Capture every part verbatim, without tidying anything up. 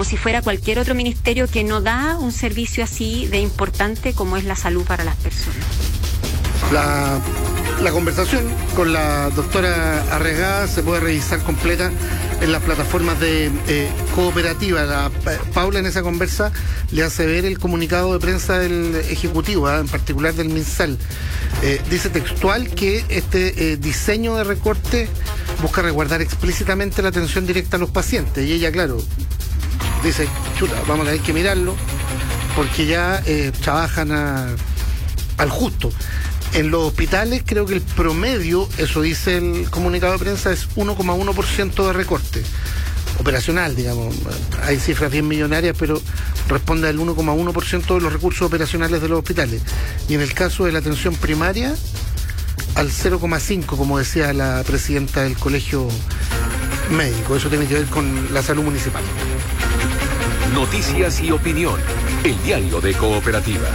si fuera cualquier otro ministerio que no da un servicio así de importante como es la salud para las personas. La, la conversación con la doctora Arriagada se puede revisar completa en las plataformas de eh, Cooperativa. La, eh, Paula en esa conversa le hace ver el comunicado de prensa del Ejecutivo, ¿eh? En particular del MinSal. Eh, dice textual que este eh, diseño de recorte busca resguardar explícitamente la atención directa a los pacientes. Y ella, claro, dice, chuta, vamos a tener que mirarlo porque ya eh, trabajan a, al justo. En los hospitales creo que el promedio, eso dice el comunicado de prensa, es uno coma uno por ciento de recorte operacional, digamos. Hay cifras bien millonarias, pero responde al uno coma uno por ciento de los recursos operacionales de los hospitales. Y en el caso de la atención primaria, al cero coma cinco, como decía la presidenta del colegio médico. Eso tiene que ver con la salud municipal. Noticias y opinión. El diario de Cooperativa.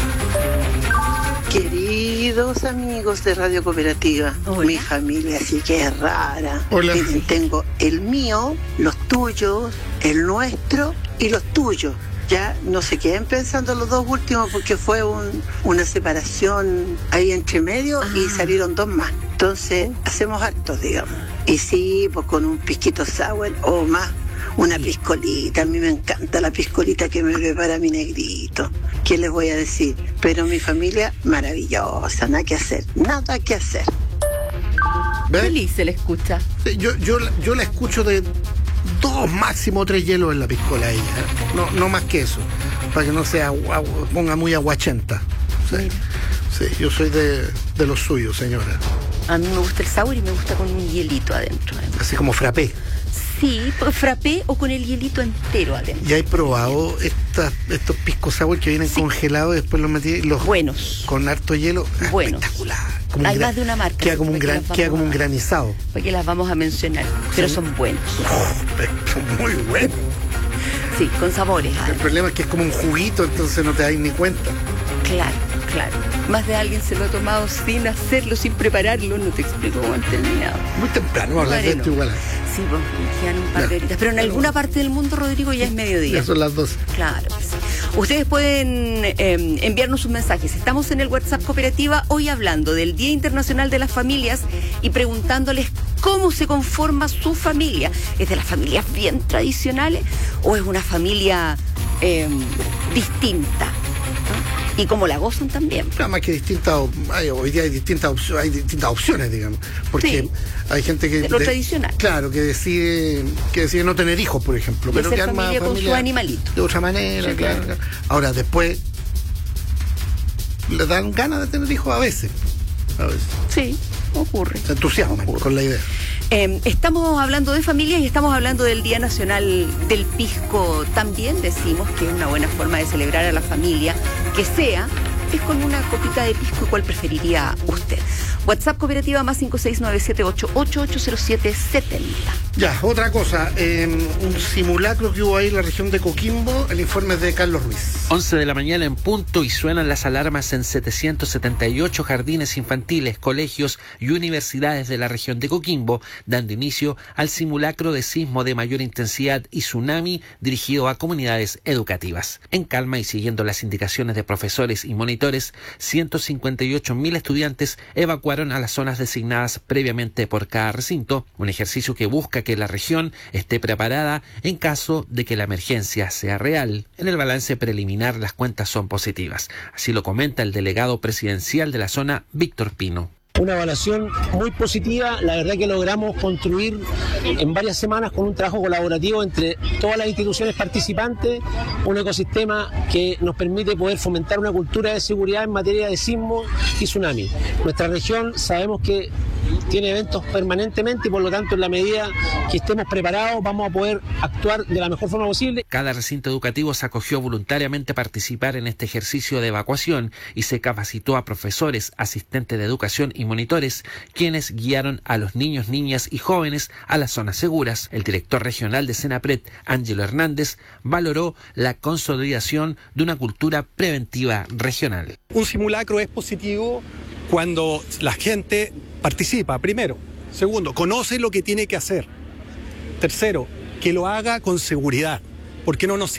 Queridos amigos de Radio Cooperativa, hola. Mi familia sí que es rara. Hola. Miren, tengo el mío, los tuyos, el nuestro y los tuyos. Ya no se queden pensando los dos últimos porque fue un, una separación ahí entre medio ah. y salieron dos más. Entonces hacemos hartos, digamos. Y sí, pues con un pisquito sour o más. Una piscolita, a mí me encanta la piscolita que me prepara mi negrito. ¿Qué les voy a decir? Pero mi familia, maravillosa, nada que hacer, nada que hacer. ¿Ves? Feliz se le escucha. Yo, yo, yo la escucho de dos, máximo tres hielos en la piscola a ella. ¿eh? No, no más que eso, para que no sea ponga muy aguachenta. Sí, sí, yo soy de, de los suyos, señora. A mí me gusta el sour y me gusta con un hielito adentro. Además. Así como frappé. Sí, frappé o con el hielito entero adentro. ¿Ya hay probado estas, estos pisco sour que vienen sí. congelados y después los metí los buenos con harto hielo? Buenos. Espectacular. Como hay más de una marca. Queda como un gran, queda como un granizado. Porque las vamos a mencionar, pero ¿sí? son buenos. Oh, son muy buenos. Sí, con sabores. El además. problema es que es como un juguito, entonces no te das ni cuenta. Claro, claro. Más de alguien se lo ha tomado sin hacerlo, sin prepararlo. No te explico cómo han terminado. Muy temprano hablar de esto igual. Sí, pues me quedan un par de horitas. Pero en alguna parte del mundo, Rodrigo, ya es mediodía. Ya son las dos. Claro que sí. Ustedes pueden eh, enviarnos sus mensajes. Estamos en el WhatsApp Cooperativa hoy hablando del Día Internacional de las Familias y preguntándoles cómo se conforma su familia. ¿Es de las familias bien tradicionales o es una familia eh, distinta? ¿No? Y cómo la gozan también. Nada más que distintas, hay, hoy día hay distintas, hay distintas opciones, digamos. Porque sí, hay gente que... de lo de, tradicional. Claro, que decide que decide no tener hijos, por ejemplo. Y pero que arma familia con su animalito. De otra manera, sí, claro, claro. Ahora, después le dan ganas de tener hijos a veces. A veces. Sí, ocurre. Se entusiasman ocurre. con la idea. Eh, estamos hablando de familias y estamos hablando del Día Nacional del Pisco. También decimos que es una buena forma de celebrar a la familia, que sea, es con una copita de pisco. ¿Cuál preferiría usted? WhatsApp Cooperativa más cinco seis nueve siete ocho ocho ocho cero siete siete cero. Ya, otra cosa, eh, un simulacro que hubo ahí en la región de Coquimbo, el informe es de Carlos Ruiz. once de la mañana en punto y suenan las alarmas en setecientos setenta y ocho jardines infantiles, colegios y universidades de la región de Coquimbo, dando inicio al simulacro de sismo de mayor intensidad y tsunami dirigido a comunidades educativas. En calma y siguiendo las indicaciones de profesores y monitores, ciento cincuenta y ocho mil estudiantes evacuaron a las zonas designadas previamente por cada recinto, un ejercicio que busca que la región esté preparada en caso de que la emergencia sea real. En el balance preliminar las cuentas son positivas, así lo comenta el delegado presidencial de la zona, Víctor Pino. Una evaluación muy positiva, la verdad que logramos construir en varias semanas con un trabajo colaborativo entre todas las instituciones participantes, un ecosistema que nos permite poder fomentar una cultura de seguridad en materia de sismo y tsunami. Nuestra región sabemos que tiene eventos permanentemente y por lo tanto en la medida que estemos preparados vamos a poder actuar de la mejor forma posible. Cada recinto educativo se acogió voluntariamente a participar en este ejercicio de evacuación y se capacitó a profesores, asistentes de educación y monitores, quienes guiaron a los niños, niñas y jóvenes a las zonas seguras. El director regional de Senapred, Ángelo Hernández, valoró la consolidación de una cultura preventiva regional. Un simulacro es positivo cuando la gente participa, primero. Segundo, conoce lo que tiene que hacer. Tercero, que lo haga con seguridad, porque no nos